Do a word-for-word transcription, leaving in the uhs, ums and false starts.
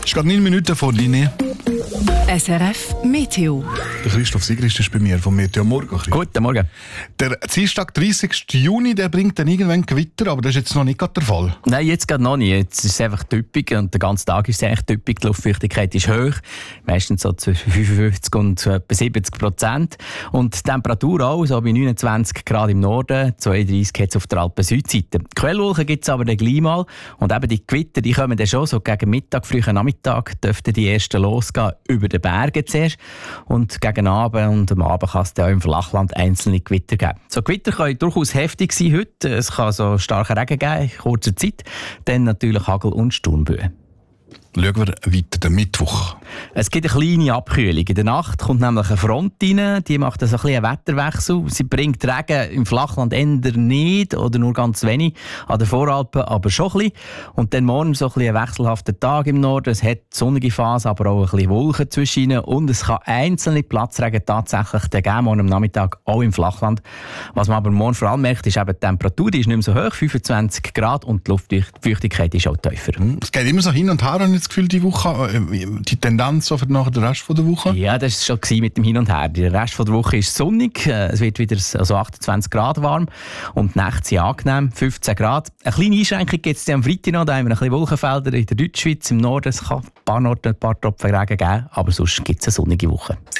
ist gerade neun Minuten vor Linie. S R F Meteo. Der Christoph Sigrist ist bei mir vom Meteo Morgen. Guten Morgen. Der Dienstag, dreißigsten Juni, der bringt dann irgendwann Gewitter, aber das ist jetzt noch nicht gerade der Fall. Nein, jetzt gerade noch nicht. Jetzt ist es einfach typisch und der ganze Tag ist es eigentlich typisch. Die Luftfeuchtigkeit ist hoch, meistens so zwischen fünfundfünfzig und etwa siebzig Prozent. Und die Temperatur auch, so bei neunundzwanzig Grad im Norden, zweiunddreißig jetzt auf der Alpen-Südseite. Quellwolken gibt es aber dann gleich mal. Und eben die Gewitter, die kommen dann schon so gegen Mittag, frühen Nachmittag, dürften die ersten losgehen über den Bergen zuerst. Und gegen Abend und am Abend kann es dann auch im Flachland einzelne Gewitter geben. So Gewitter können durchaus heftig sein heute. Es kann so starken Regen geben in kurzer Zeit. Dann natürlich Hagel und Sturmböen. Schauen wir weiter, den Mittwoch. Es gibt eine kleine Abkühlung. In der Nacht kommt nämlich eine Front rein, die macht so ein bisschen einen Wetterwechsel. Sie bringt Regen im Flachland eher nicht oder nur ganz wenig, an den Voralpen aber schon ein bisschen. Und dann morgen so ein bisschen ein wechselhafter Tag im Norden. Es hat sonnige Phase, aber auch ein bisschen Wolken zwischen ihnen. Und es kann einzelne Platzregen tatsächlich geben, morgen am Nachmittag auch im Flachland. Was man aber morgen vor allem merkt, ist eben die Temperatur, die ist nicht mehr so hoch, fünfundzwanzig Grad, und die Luftfeuchtigkeit ist auch tiefer. Es geht immer so hin und her, habe ich das Gefühl, die Woche, die Tendenz so für nachher den Rest der Woche? Ja, das war schon mit dem Hin und Her. Der Rest der Woche ist sonnig, es wird wieder also achtundzwanzig Grad warm und die Nächte sind angenehm, fünfzehn Grad. Eine kleine Einschränkung gibt es am Freitag noch, da haben wir ein bisschen Wolkenfelder in der Deutschschweiz, im Norden. Es kann ein paar Orte ein paar Tropfen Regen geben, aber sonst gibt es eine sonnige Woche.